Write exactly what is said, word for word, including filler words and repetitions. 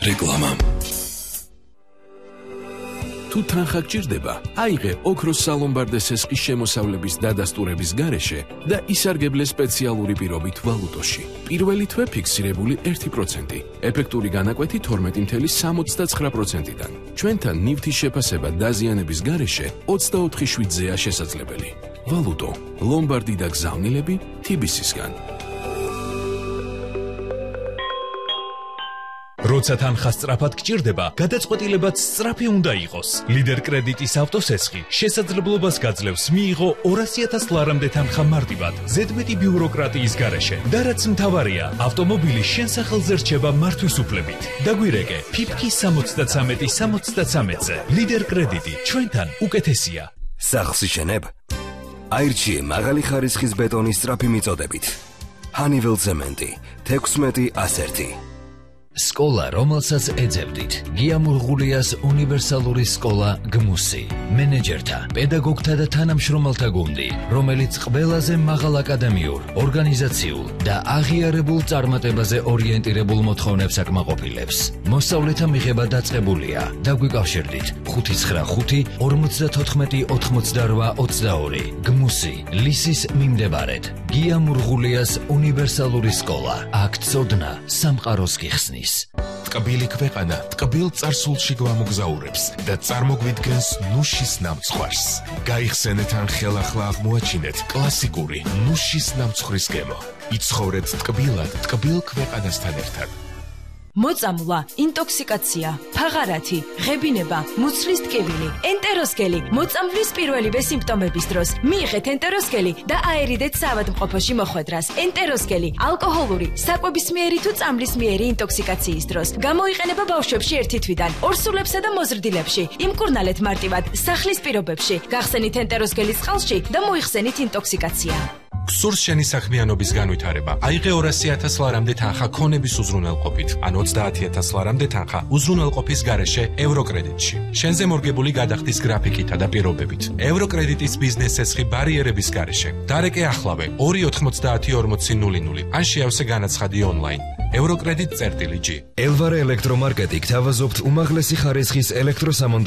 რეკლამა. თუ თანხა გჭირდება, აიღე ოქროს სალომბარდე სესხის შემოსავლების დადასტურების გარეშე და ისარგებლე სპეციალური პირობით ვალუტოში. პირველი თვე ფიქსირებული ერთი პროცენტი, ეფექტური განაკვეთი თორმეტი წუთი სამოცდაცხრა პროცენტიდან. ჩვენთან ნივთის შეფასება დაზიანების გარეშე ოცდაოთხი შვიდზეა შესაძლებელი. ვალუტო, ლომბარდი და გზავნილები თი ბი სისგან. როცა თანხა სწრაფად გჭირდება, გადაწყვეტილებაც სწრაფი უნდა იყოს. ლიდერ კრედიტის ავტოსესხი შესაძლებლობას გაძლევს მიიღო ორასი ათას ლარამდე თანხა მარტივად, ზედმეტი ბიუროკრატიის გარეშე. და რაც მთავარია, ავტომობილი შენ სახელზე რჩება მართვის უფლებით. დაგვირეკე ფიფკი სამოცდაცამეტი სამოცდაცამეტზე. ლიდერ კრედიტი ჩვენთან უკეთესია. სახლს იშენებ? აირჩიე მაღალი ხარისხის ბეტონის სწრაფი მიწოდებით. ჰანიվել ცემენტი თექვსმეტი ასერთი. სკოლა, რომელსაც ეძებდით, გიამურღულიას უნივერსალური სკოლა გმუსი. მენეჯერთა, პედაგოგთა და თანამშრომელთა გუნდი, რომელიც ყველაზე მაღალ აკადემიურ, ორგანიზაციულ და აღიარებულ წარმატებაზე ორიენტირებულ მოთხოვნებს აკმაყოფილებს. მოსწავლეთა მიღება დაწყებულია. დაგვიკავშირდით ხუთი ცხრა ხუთი ორმოცდათოთხმეტი ოთხმოცდარვა ოცდაორი. გმუსი, ლისის მიმდებარედ. გიამურღულიას უნივერსალური სკოლა. აქ წოდნა სამყაროს გიხსნის. ტკბილი ქვეყანა ტკბილ წარსულში გვამოგზაურებს და წარმოგვიდგენს ნუშის ნამცხვარს. გაიხსენეთ ან ხელახლა აღმოაჩინეთ კლასიკური ნუშის ნამცხვრის გემო. იცხოვრეთ ტკბილად ტკბილ ქვეყანასთან ერთად. მოწამვლა, ინტოქსიკაცია, ფაღარათი, ღებინება, მუცლის ტკივილი, ენტეროსკელი, მოწამვლის პირველივე სიმპტომების დროს მიიღეთ ენტეროსკელი და აერიდეთ საავადმყოფოში მოხვედრას. ენტეროსკელი ალკოჰოლური, საკვებისმიერი თუ წამლისმიერი ინტოქსიკაციის დროს გამოიყენება ბავშვებში ერთი თვიდან, ორსულებსა და მოზრდილებში. იმკურნალეთ მარტივად სახლის პირობებში, გახსენით ენტეროსკელის წყალში და მოიხსენით ინტოქსიკაცია. გსურს შენი საქმიანობის განვითარება. აიღე ორასი ათას ლარამდე თანხა ქონების უზრუნველყოფით, ან ოცდაათი ათას ლარამდე თანხა უზრუნველყოფის გარეშე ევროკრედიტში. შენზე მორგებული გადახდის გრაფიკითა და პირობებით. ევროკრედიტის ბიზნეს სესხი ბარიერების გარეშე. დარეკე ახლავე ორი ოთხმოცდაათი ორმოცი ნული ნული, ან შეავსე განაცხადი ონლაინ. ევროკრედიტ წერტილი ჯი. ელვარე ელექტრომარკეტი გთავაზობთ უმაღლესი ხარისხის ელექტროსამონდ